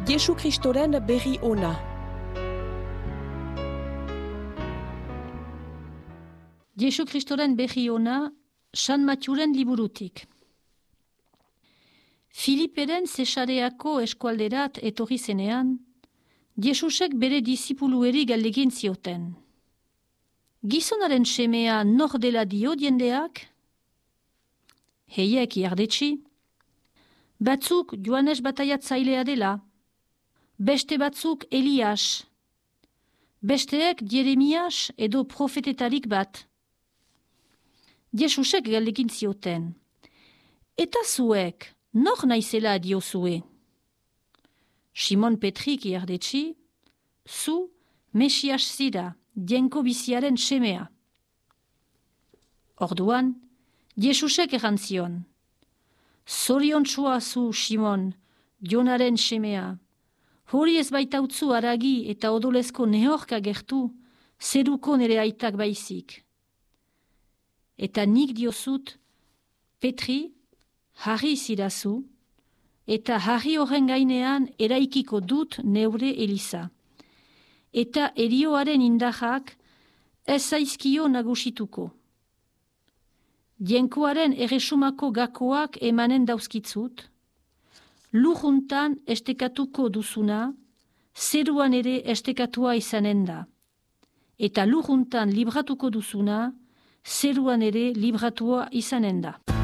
Jesu Kristoren berri ona. Jesu Kristoren berri ona, San Matjuren liburutik. Filiperen Zesareako eskualderat etorri zenean, Jesusek bere disipulueri galdegin zioten. Gizonaren semea nor dela dio jendeak? Heiek jardetsi. Batzuk Joanes bataiatzailea dela. Beste batzuk Elias. Besteek Jeremias edo profetetarik bat. Jesusek galdegin zioten. Eta zuek, nor naizela diozue? Simon Petrik jardetsi, zu Mesias zira, jenko biziaren semea. Orduan, Jesusek errantzion. Zoriontsua zu, Simon, Jonaren semea. Hori ez baitautzu aragi eta odolezko nehorka gertu, zeruko nere aitak baizik. Eta nik diozut, Petri, harri zirazu, eta harri horren gainean eraikiko dut neure eliza. Eta erioaren indarrak ez zaizkio nagusituko. Jenkoaren erresumako gakoak emanen dauzkitzut, lujuntan estekatuko duzuna, zeruan ere estekatua izanen da. Eta lujuntan libratuko duzuna, zeruan ere libratua izanen da.